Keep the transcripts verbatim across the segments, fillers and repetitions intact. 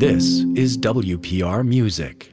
This is W P R Music.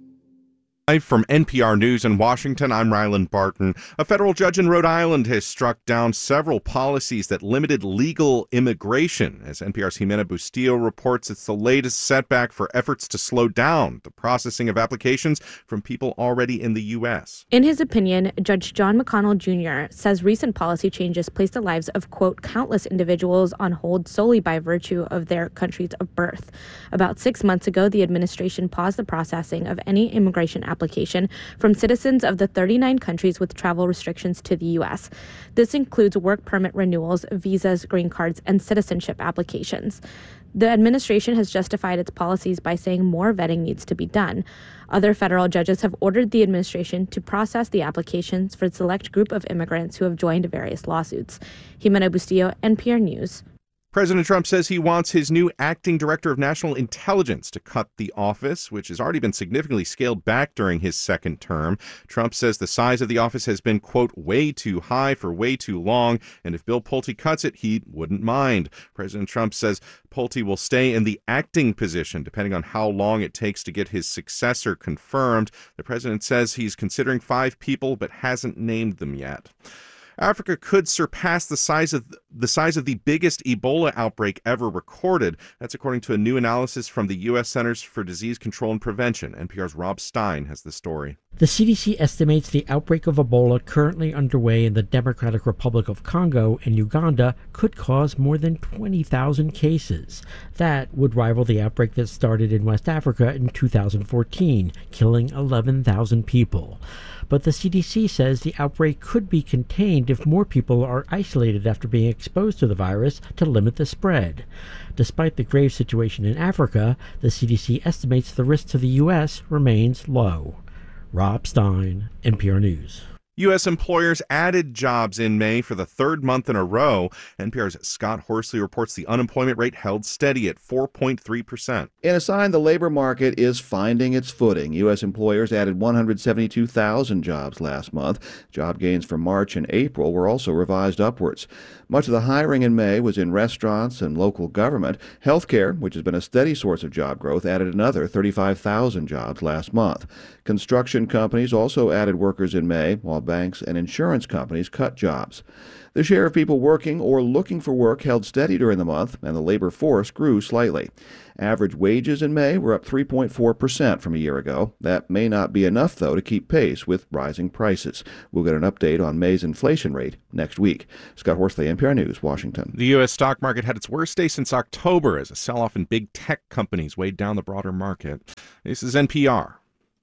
Live from N P R News in Washington, I'm Ryland Barton. A federal judge in Rhode Island has struck down several policies that limited legal immigration. As N P R's Jimena Bustillo reports, it's the latest setback for efforts to slow down the processing of applications from people already in the U S. In his opinion, Judge John McConnell Junior says recent policy changes place the lives of, quote, countless individuals on hold solely by virtue of their countries of birth. About six months ago, the administration paused the processing of any immigration applications application from citizens of the thirty-nine countries with travel restrictions to the U S. This includes work permit renewals, visas, green cards, and citizenship applications. The administration has justified its policies by saying more vetting needs to be done. Other federal judges have ordered the administration to process the applications for a select group of immigrants who have joined various lawsuits. Jimena Bustillo, N P R News. President Trump says he wants his new acting director of national intelligence to cut the office, which has already been significantly scaled back during his second term. Trump says the size of the office has been, quote, way too high for way too long, and if Bill Pulte cuts it, he wouldn't mind. President Trump says Pulte will stay in the acting position, depending on how long it takes to get his successor confirmed. The president says he's considering five people, but hasn't named them yet. Africa could surpass the size of the size of the biggest Ebola outbreak ever recorded. That's according to a new analysis from the U S Centers for Disease Control and Prevention. N P R's Rob Stein has the story. The C D C estimates the outbreak of Ebola currently underway in the Democratic Republic of Congo and Uganda could cause more than twenty thousand cases. That would rival the outbreak that started in West Africa in two thousand fourteen, killing eleven thousand people. But the C D C says the outbreak could be contained if more people are isolated after being exposed to the virus to limit the spread. Despite the grave situation in Africa, the C D C estimates the risk to the U S remains low. Rob Stein, N P R News. U S employers added jobs in May for the third month in a row. N P R's Scott Horsley reports the unemployment rate held steady at four point three percent. In a sign the labor market is finding its footing, U S employers added one hundred seventy-two thousand jobs last month. Job gains for March and April were also revised upwards. Much of the hiring in May was in restaurants and local government. Healthcare, which has been a steady source of job growth, added another thirty-five thousand jobs last month. Construction companies also added workers in May, while banks and insurance companies cut jobs. The share of people working or looking for work held steady during the month, and the labor force grew slightly. Average wages in May were up three point four percent from a year ago. That may not be enough, though, to keep pace with rising prices. We'll get an update on May's inflation rate next week. Scott Horsley, N P R News, Washington. The U S stock market had its worst day since October as a sell-off in big tech companies weighed down the broader market. This is N P R.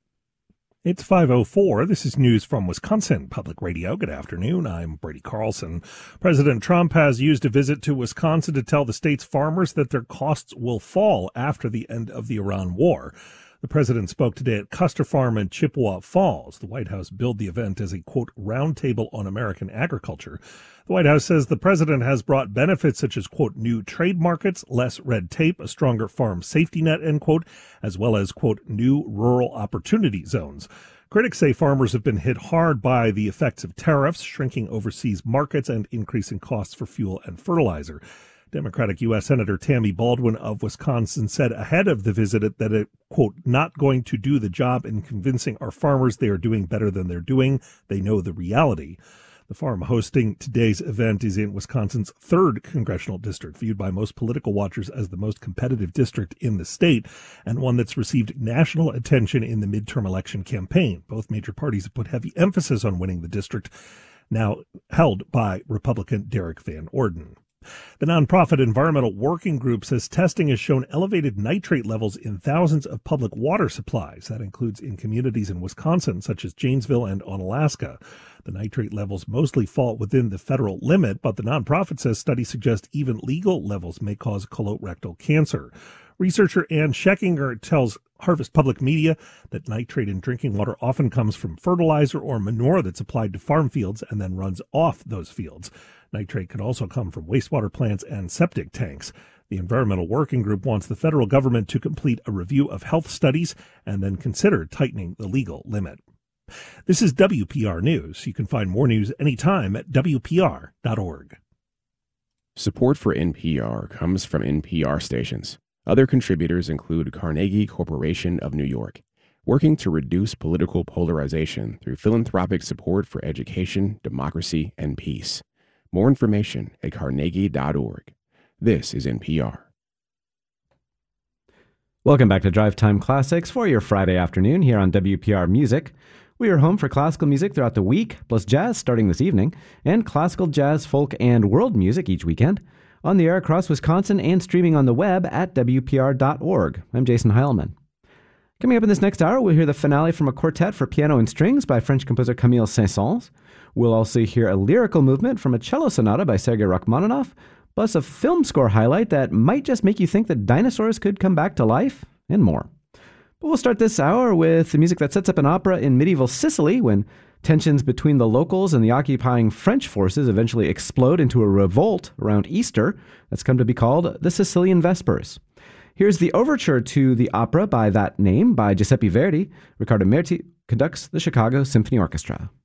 It's five oh four. This is news from Wisconsin Public Radio. Good afternoon. I'm Brady Carlson. President Trump has used a visit to Wisconsin to tell the state's farmers that their costs will fall after the end of the Iran war. The president spoke today at Custer Farm in Chippewa Falls. The White House billed the event as a, quote, roundtable on American agriculture. The White House says the president has brought benefits such as, quote, new trade markets, less red tape, a stronger farm safety net, end quote, as well as, quote, new rural opportunity zones. Critics say farmers have been hit hard by the effects of tariffs, shrinking overseas markets, and increasing costs for fuel and fertilizer. Democratic U S Senator Tammy Baldwin of Wisconsin said ahead of the visit that it, quote, not going to do the job in convincing our farmers they are doing better than they're doing. They know the reality. The farm hosting today's event is in Wisconsin's third congressional district, viewed by most political watchers as the most competitive district in the state, and one that's received national attention in the midterm election campaign. Both major parties have put heavy emphasis on winning the district, now held by Republican Derek Van Orden. The nonprofit Environmental Working Group says testing has shown elevated nitrate levels in thousands of public water supplies. That includes in communities in Wisconsin, such as Janesville and Onalaska. The nitrate levels mostly fall within the federal limit, but the nonprofit says studies suggest even legal levels may cause colorectal cancer. Researcher Ann Scheckinger tells Harvest Public Media that nitrate in drinking water often comes from fertilizer or manure that's applied to farm fields and then runs off those fields. Nitrate can also come from wastewater plants and septic tanks. The Environmental Working Group wants the federal government to complete a review of health studies and then consider tightening the legal limit. This is W P R News. You can find more news anytime at W P R dot org. Support for N P R comes from N P R stations. Other contributors include Carnegie Corporation of New York, working to reduce political polarization through philanthropic support for education, democracy, and peace. More information at carnegie dot org. This is N P R. Welcome back to Drive Time Classics for your Friday afternoon here on W P R Music. We are home for classical music throughout the week, plus jazz starting this evening, and classical, jazz, folk, and world music each weekend. On the air across Wisconsin and streaming on the web at W P R dot org. I'm Jason Heilman. Coming up in this next hour, we'll hear the finale from a quartet for piano and strings by French composer Camille Saint-Saëns. We'll also hear a lyrical movement from a cello sonata by Sergei Rachmaninoff, plus a film score highlight that might just make you think that dinosaurs could come back to life, and more. But we'll start this hour with the music that sets up an opera in medieval Sicily when tensions between the locals and the occupying French forces eventually explode into a revolt around Easter that's come to be called the Sicilian Vespers. Here's the overture to the opera by that name by Giuseppe Verdi. Riccardo Merti conducts the Chicago Symphony Orchestra.